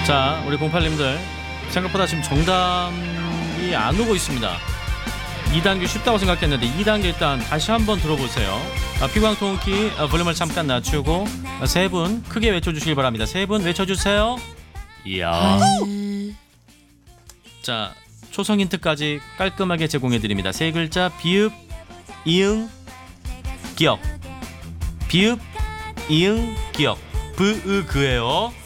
자, 우리 08님들 생각보다 지금 정답이 안 오고 있습니다. 2단계 쉽다고 생각했는데 2단계 일단 다시 한번 들어보세요. 피광통키 볼륨을 잠깐 낮추고 세 분 크게 외쳐주시기 바랍니다. 세 분 외쳐주세요. 이야. 자, 초성 힌트까지 깔끔하게 제공해드립니다. 세 글자 비읍, 이응, 기억. 비읍, 이응, 기억. 브으그예요.